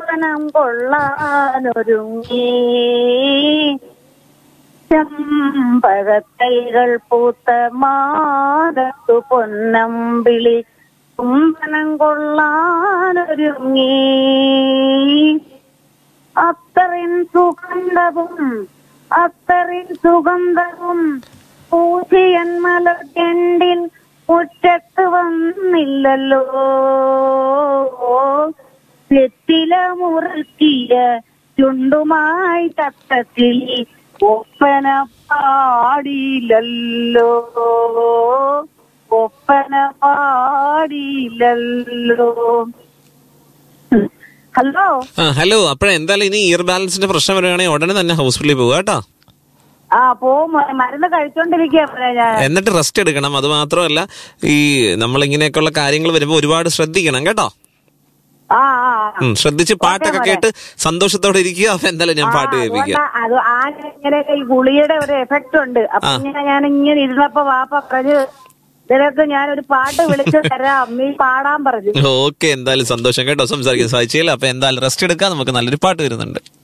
ചുംബനം കൊള്ളാനൊരുങ്ങി ചെമ്പകത്തൈകൾ പൂത്ത മാതത്തു പൊന്നമ്പിളി ചുംബനം കൊള്ളാനൊരുങ്ങി അത്തറിൻ സുഗന്ധവും പൂജിയൻ മലർക്കെണ്ടിൽ മുറ്റത്ത് വന്നില്ലല്ലോ നെറ്റില മുറുക്കിയ ചുണ്ടുമായി തട്ടക്കിളി ഒപ്പന പാടിയില്ലല്ലോ ഒപ്പന പാടിയില്ലല്ലോ. Hello hello. അപ്പോഴെന്തായാലും ഇനി ഇയർ ബാലൻസിന്റെ പ്രശ്നം വരികയാണെങ്കിൽ ഉടനെ തന്നെ ഹോസ്പിറ്റലിൽ പോവുക കേട്ടോ. മരുന്ന് കഴിച്ചോണ്ടിരിക്കുക. എന്നിട്ട് റെസ്റ്റ് എടുക്കണം. അത് മാത്രമല്ല, ഈ നമ്മളിങ്ങനെയൊക്കെയുള്ള കാര്യങ്ങൾ വരുമ്പോ ഒരുപാട് ശ്രദ്ധിക്കണം കേട്ടോ. ശ്രദ്ധിച്ച് പാട്ടൊക്കെ കേട്ട് സന്തോഷത്തോടെ ഇരിക്കുക. അപ്പൊ എന്തായാലും ഞാൻ പാട്ട് കേൾപ്പിക്കാം. അത് ഇങ്ങനെയൊക്കെ ഈ ഗുളിയുടെ ഒരു എഫക്ട് ഉണ്ട്. അപ്പൊ ഞാൻ ഇങ്ങനെ ഇരുന്നപ്പോ വാപ്പ പറഞ്ഞു ഇതിനൊക്കെ ഞാനൊരു പാട്ട് വിളിച്ചു തരാം, നീ പാടാൻ പറഞ്ഞു. ഓക്കെ, എന്തായാലും സന്തോഷം കേട്ടോ സംസാരിക്കാൻ സാധിച്ചില്ല. അപ്പൊ എന്തായാലും റെസ്റ്റ് എടുക്കാം. നമുക്ക് നല്ലൊരു പാട്ട് വരുന്നുണ്ട്.